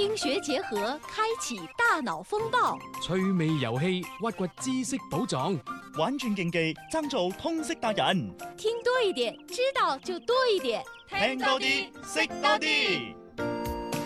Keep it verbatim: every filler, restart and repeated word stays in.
聽學結合，開啟大腦風暴。 趣味遊戲，挖掘知識寶藏。 玩轉競技，爭做通識達人。 聽多一點，知道就多一點。 聽多啲，識多啲。